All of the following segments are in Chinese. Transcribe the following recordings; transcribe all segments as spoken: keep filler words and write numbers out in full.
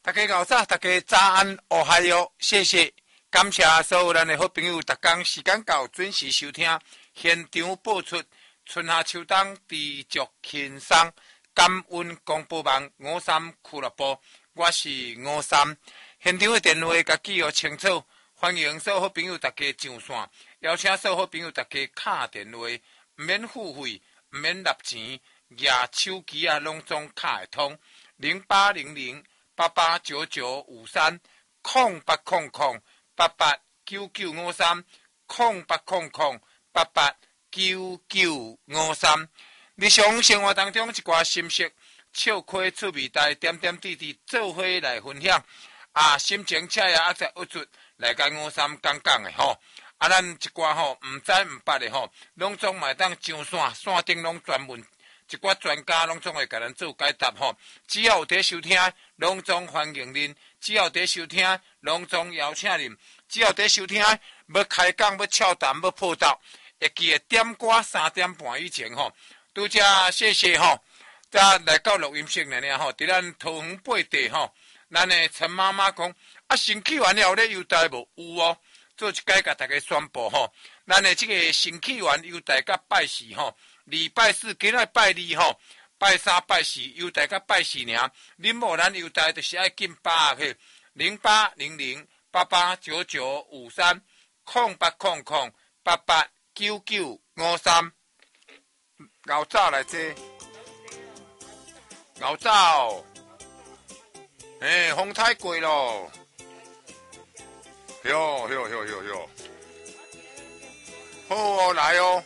大家早早，大家早安，哦嗨哟！谢谢，感谢所有咱的好朋友，逐工时间到准时收听现场播出春夏秋冬持续轻松感恩广播网五三俱乐部，我是五三。现场的电话甲记号清楚，欢迎所有好朋友大家上线，邀请所有好朋友大家敲电话，免付费，免纳钱，拿手机啊拢总敲会通，零八零零。八八九九五三空八空空八八九九五三空八空空八八九九五三。日常生活当中一寡心息、笑亏趣味带点点滴滴做伙来分享。啊，心情恰呀，啊在恶出来甲五三讲讲的吼。啊，咱一寡吼唔知唔捌的吼，拢总买当上线，线顶拢专门。一寡专家拢总会甲咱做解答吼，只要有伫收听，拢总欢迎恁；只要伫收听，拢总邀请恁；只要伫收听，要开讲、要俏谈、要破道，会记得点歌三点半以前吼。拄则谢谢吼，则来到录音室呢呢吼，伫咱桃园八地吼，咱的陈妈妈讲啊，新起完了咧优待无？有哦，做一解甲大家宣布吼，咱的即个新起完优待甲拜四吼。礼拜四今仔拜二吼，拜三拜四优待甲拜四尔，恁无咱优待就是爱紧把握去零八零零八八九九五三空八空空八八九九五三。牛早来坐，牛早，诶，风太过咯，哟哟哟哟哟，好哦，来哦。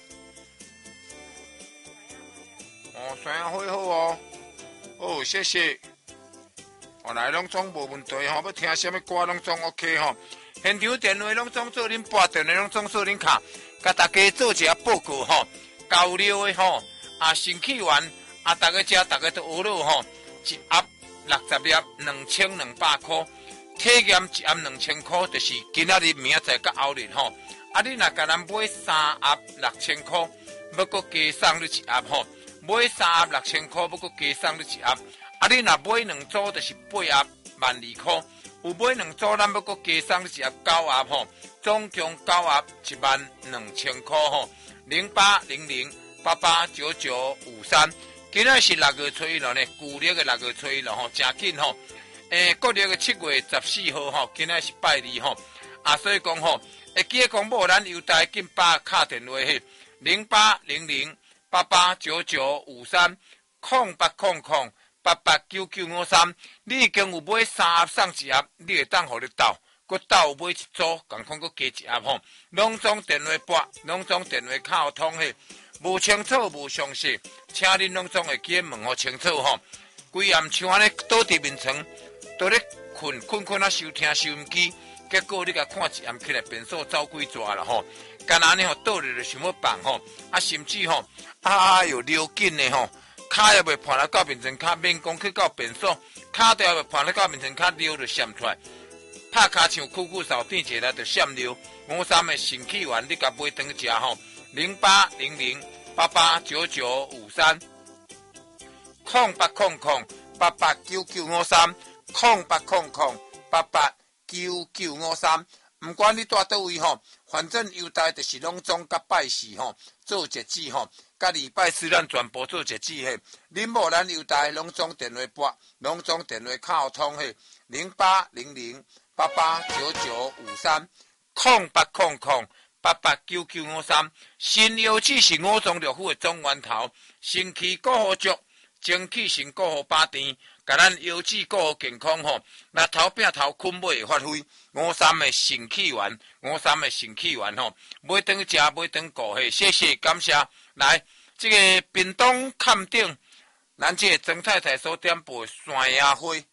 哦，山花好哦，哦，谢谢。我来拢总无问题吼，要听什么歌拢总 OK 吼。现场电话拢总做恁拨电话拢总做恁卡，甲大家做一下报告吼。交流的吼，啊，新起完啊，大家遮大家都学了吼，一盒六十粒，两千两百块。体验一盒两千块，就是今仔日、明仔载、甲后日吼。啊，你若甲咱买三盒六千块，要搁加送你一盒吼。买三盒六千块，要搁加送你一盒。啊，你若买两组，就是八盒万二块。有买两组，咱要搁加送你一盒九盒吼，总共九盒一万两千块吼。零八零零八八九九五三。今仔是六月初一了呢，旧历的六月初一了吼，真紧吼。诶，国历的七月十四号吼，今仔是拜二吼。啊，所以讲吼，会记得讲无咱优待紧把敲电话去零八零零。八八九九五三空八空空八八九九五三，你已经有买三盒送一盒，你会当互你斗，佮斗买一组，共款佮加一盒吼。拢总电话拨，拢总电话敲通去，无清楚无详细，请恁拢总会记得问互清楚吼。规暗像安尼倒伫面床，倒咧困困困啊收听收音机，结果你甲看一暗起来，变数走几逝啦吼。干那呢吼，倒咧就想要放吼，啊甚至吼。啊哟，溜紧的吼，卡也袂盘来到面前，卡免讲去到变数，卡都也袂盘来到面前，卡溜就闪出来。拍卡像酷酷扫地起来就闪溜。五三的新起完，你甲买当食吼，零八零零八八九九五三，空八空空八八九九五三，空八空空八八九九五三。唔管你住倒位吼，反正优待就是拢总甲拜四吼做节制吼，甲礼拜四咱全部做节制嘿。恁无咱优待拢总电话拨，拢总电话敲通嘿，零八零零八八九九五三空八空空八八九九五三。新药剂是五脏六腑的总源头，身体顾好足，精气神顾好把甜。甲咱腰子顾好健康吼，那头饼头困尾会发挥。五三的肾气丸，五三的肾气丸吼，买当食，买当顾嘿，谢谢感谢。来，这个屏东坎顶，咱这个曾太太所点播山野花，